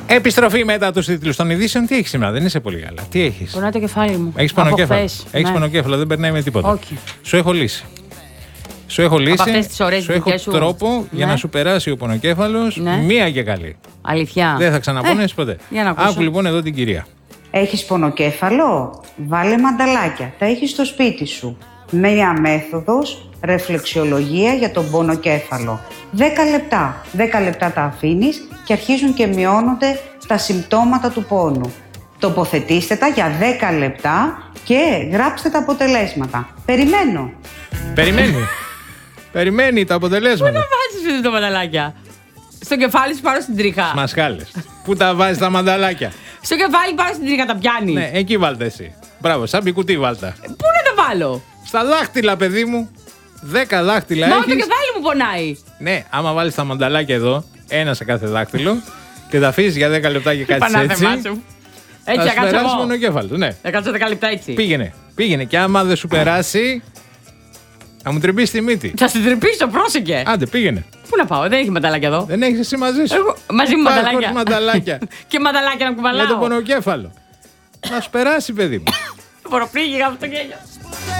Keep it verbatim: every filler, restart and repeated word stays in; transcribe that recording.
Επιστροφή μετά τους τίτλους των ειδήσεων. Τι έχεις σήμερα, δεν είσαι πολύ καλά. Τι έχεις? Πονάει το κεφάλι μου. Έχεις πονοκέφαλο. Έχεις ναι. πονοκέφαλο, δεν περνάει με τίποτα. Όχι. Σου έχω λύση. Σου έχω λύση. Από αυτές τις ωραίες σου έχω σου... τρόπο ναι. για να σου περάσει ο πονοκέφαλος. Ναι. Μία και καλή. Αλήθεια. Δεν θα ξαναπώνεις ε, ποτέ. Για να ακούσω. Άκου λοιπόν εδώ την κυρία. Έχεις πονοκέφαλο? Βάλε μανταλάκια. Τα έχεις στο σπίτι σου. Μία μέθοδος, ρεφλεξιολογία για τον πονοκέφαλο. δέκα λεπτά. δέκα λεπτά τα αφήνεις και αρχίζουν και μειώνονται τα συμπτώματα του πόνου. Τοποθετήστε τα για δέκα λεπτά και γράψτε τα αποτελέσματα. Περιμένω. Περιμένει. Περιμένει τα αποτελέσματα. Πού τα βάζεις τα μανταλάκια? Στο κεφάλι σου πάνω στην τρίχα. Μασκάλες. Πού τα βάζεις τα μανταλάκια? Στο κεφάλι πάνω στην τρίχα τα πιάνει. Ναι, εκεί βάλτε εσύ. Μπράβο, σαν πικουτί βάλτα. Πού να τα βάλω? Στα δάχτυλα, παιδί μου. Δέκα δάχτυλα Μα έχεις. το κεφάλι μου πονάει. Ναι, άμα βάλεις τα μανταλάκια εδώ, ένα σε κάθε δάχτυλο, και τα αφήσεις για δέκα λεπτά και κάτσεις έτσι. Έτσι, θα θα κάτσω εγώ. μονοκέφαλο, ναι. Θα κάτσω δέκα λεπτά έτσι. Πήγαινε, πήγαινε. Και άμα δεν σου περάσει, θα μου τρυπήσει τη μύτη. Θα στην τρυπήσω, πρόσεχε. Άντε, πήγαινε. Πού να πάω, δεν έχει μανταλάκια εδώ. Δεν έχεις εσύ μαζί σου. Εγώ, μαζί μου Πάρε μανταλάκια. χωρίς μανταλάκια. Και μανταλάκια να κουβαλάω. Για το πονοκέφαλο. Να σου περάσει, παιδί μου. Μπορώ πήγε αυτό το γέλιο.